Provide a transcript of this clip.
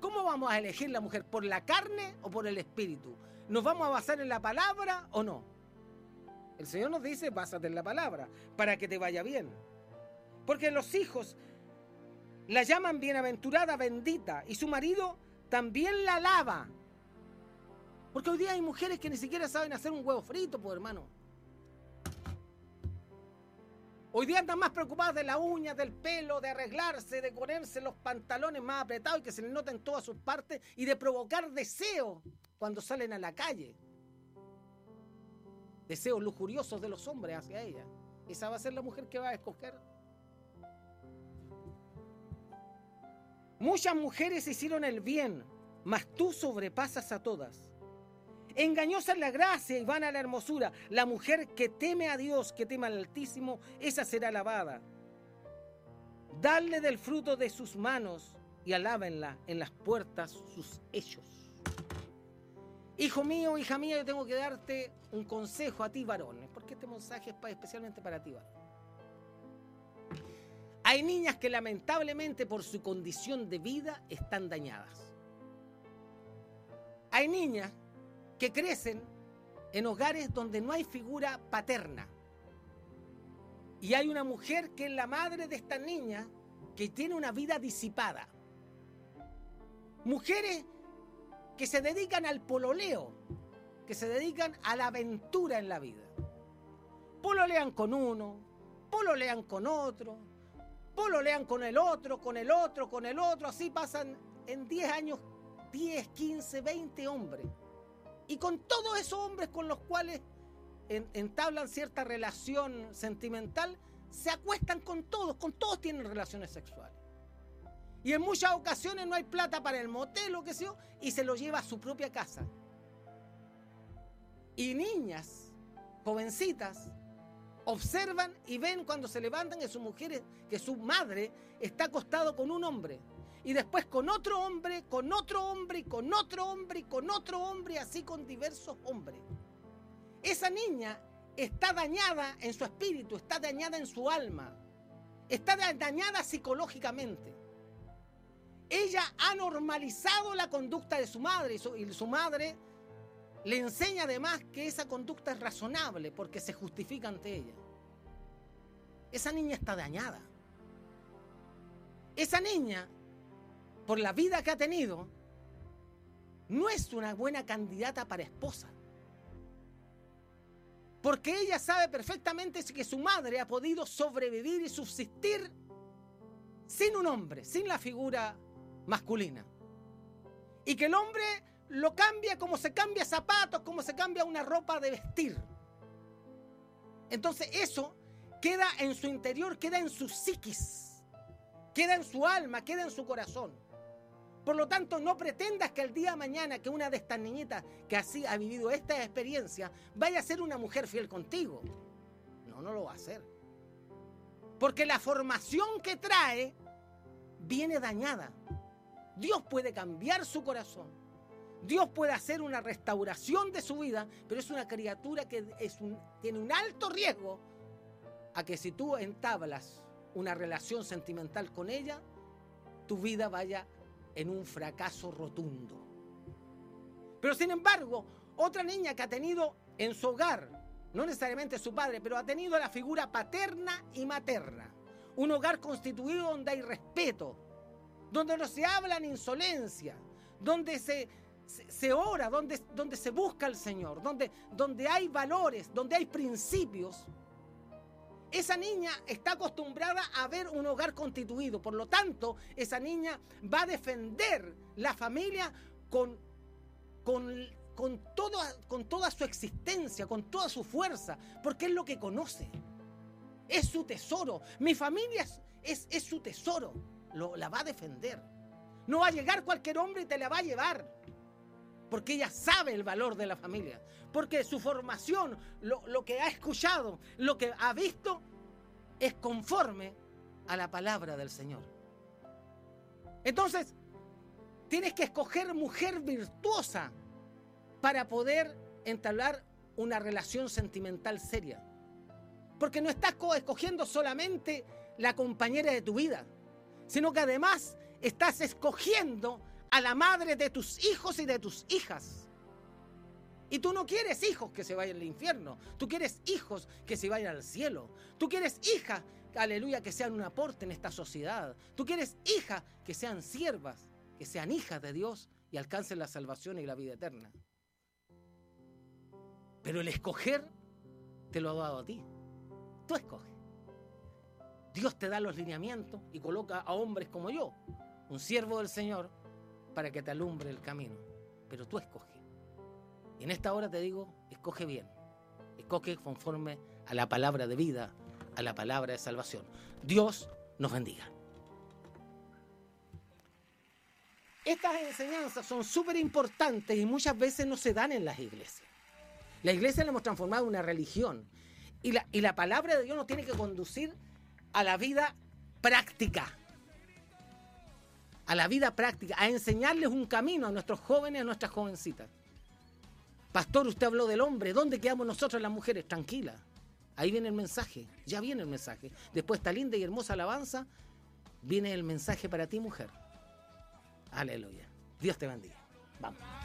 ¿Cómo vamos a elegir la mujer? ¿Por la carne o por el espíritu? ¿Nos vamos a basar en la palabra o no? El Señor nos dice, básate en la palabra, para que te vaya bien. Porque los hijos la llaman bienaventurada, bendita, y su marido también la alaba. Porque hoy día hay mujeres que ni siquiera saben hacer un huevo frito, pues hermano. Hoy día andan más preocupadas de las uñas, del pelo, de arreglarse, de ponerse los pantalones más apretados y que se les noten todas sus partes y de provocar deseo cuando salen a la calle. Deseos lujuriosos de los hombres hacia ella. Esa va a ser la mujer que va a escoger. Muchas mujeres hicieron el bien, mas tú sobrepasas a todas. Engañosa es la gracia y vana la hermosura. La mujer que teme a Dios, que teme al Altísimo, esa será alabada. Dadle del fruto de sus manos y alábenla en las puertas sus hechos. Hijo mío, hija mía, yo tengo que darte un consejo a ti, varones, porque este mensaje es especialmente para ti, varón. Hay niñas que lamentablemente por su condición de vida están dañadas. Hay niñas que crecen en hogares donde no hay figura paterna. Y hay una mujer que es la madre de esta niña que tiene una vida disipada. Mujeres que se dedican al pololeo, que se dedican a la aventura en la vida. Pololean con uno, pololean con otro, pololean con el otro, con el otro, con el otro. Así pasan en 10 años 10, 15, 20 hombres. Y con todos esos hombres con los cuales entablan cierta relación sentimental, se acuestan con todos tienen relaciones sexuales. Y en muchas ocasiones no hay plata para el motel o qué sé yo, y se lo lleva a su propia casa. Y niñas, jovencitas, observan y ven cuando se levantan que sus mujeres, que su madre está acostado con un hombre. Y después con otro hombre, con otro hombre, y con otro hombre, y con otro hombre, así con diversos hombres. Esa niña está dañada en su espíritu, está dañada en su alma, está dañada psicológicamente. Ella ha normalizado la conducta de su madre, y su madre le enseña además que esa conducta es razonable porque se justifica ante ella. Esa niña está dañada. Esa niña, por la vida que ha tenido, no es una buena candidata para esposa. Porque ella sabe perfectamente que su madre ha podido sobrevivir y subsistir sin un hombre, sin la figura masculina. Y que el hombre lo cambia como se cambia zapatos, como se cambia una ropa de vestir. Entonces eso queda en su interior, queda en su psiquis, queda en su alma, queda en su corazón. Por lo tanto, no pretendas que el día de mañana que una de estas niñitas que así ha vivido esta experiencia vaya a ser una mujer fiel contigo. No lo va a hacer. Porque la formación que trae viene dañada. Dios puede cambiar su corazón. Dios puede hacer una restauración de su vida, pero es una criatura que tiene un alto riesgo a que si tú entablas una relación sentimental con ella, tu vida vaya en un fracaso rotundo. Pero sin embargo, otra niña que ha tenido en su hogar, no necesariamente su padre, pero ha tenido la figura paterna y materna, un hogar constituido donde hay respeto, donde no se habla en insolencia, donde se ora, donde se busca al Señor, donde hay valores, donde hay principios. Esa niña está acostumbrada a ver un hogar constituido. Por lo tanto, esa niña va a defender la familia con toda su existencia, con toda su fuerza, porque es lo que conoce. Es su tesoro. Mi familia es su tesoro. La va a defender. No va a llegar cualquier hombre y te la va a llevar. Porque ella sabe el valor de la familia. Porque su formación, lo que ha escuchado, lo que ha visto, es conforme a la palabra del Señor. Entonces, tienes que escoger mujer virtuosa para poder entablar una relación sentimental seria. Porque no estás escogiendo solamente la compañera de tu vida, sino que además estás escogiendo a la madre de tus hijos y de tus hijas. Y tú no quieres hijos que se vayan al infierno. Tú quieres hijos que se vayan al cielo. Tú quieres hijas, aleluya, que sean un aporte en esta sociedad. Tú quieres hijas que sean siervas, que sean hijas de Dios y alcancen la salvación y la vida eterna. Pero el escoger te lo ha dado a ti. Tú escoges. Dios te da los lineamientos y coloca a hombres como yo, un siervo del Señor, para que te alumbre el camino. Pero tú escoges. Y en esta hora te digo, escoge bien. Escoge conforme a la palabra de vida, a la palabra de salvación. Dios nos bendiga. Estas enseñanzas son súper importantes y muchas veces no se dan en las iglesias. La iglesia la hemos transformado en una religión. Y la palabra de Dios nos tiene que conducir a la vida práctica. A la vida práctica, a enseñarles un camino a nuestros jóvenes, a nuestras jovencitas. Pastor, usted habló del hombre. ¿Dónde quedamos nosotros las mujeres? Tranquila. Ahí viene el mensaje. Ya viene el mensaje. Después de esta linda y hermosa alabanza, viene el mensaje para ti, mujer. Aleluya. Dios te bendiga. Vamos.